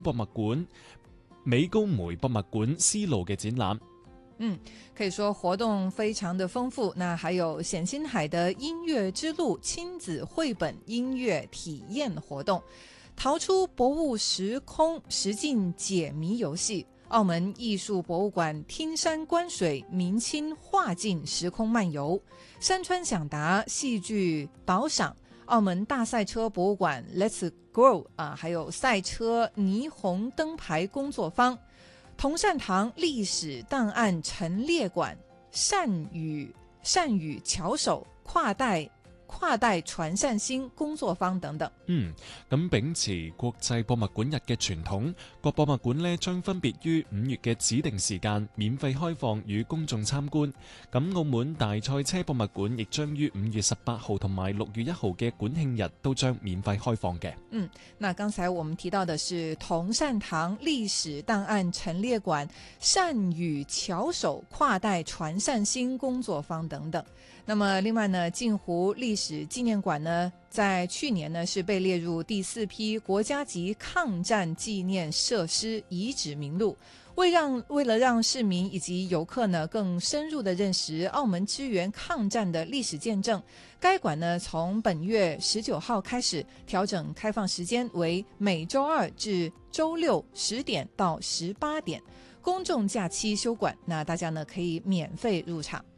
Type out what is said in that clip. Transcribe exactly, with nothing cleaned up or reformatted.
博物館、美高梅博物館絲路嘅展覽。 嗯，可以說活動非常的豐富。那還有冼星海的音樂之路親子繪本音樂體驗活動，逃出博物時空實境解謎遊戲，澳門藝術博物館聽山觀水明清畫境時空漫遊，山川享達戲劇導賞，澳門大賽車博物館 Let's Grow 啊，還有賽車霓虹燈牌工作坊，同善堂歷史檔案陳列館善語善語巧手跨代跨代傳善心工作坊等等。 嗯，咁秉持國際博物館日嘅傳統，各博物館呢將分別於五月嘅指定時間免費開放與公眾參觀。咁澳門大賽車博物館亦將於五月十八號同埋六月一號嘅館慶日都將免費開放嘅。 嗯，那剛才我們提到的是同善堂歷史檔案陳列館善語巧手跨代傳善心工作坊等等。那麼另外呢，鏡湖歷史紀念館呢，在去年呢是被列入第四批國家級抗戰紀念設施遺址名錄。為讓為了讓市民以及遊客呢更深入地認識澳門支援抗戰的歷史見證，該館呢從本月十九號開始調整開放時間為每周二至周六十點到十八點，公眾假期休館，那大家呢可以免費入場。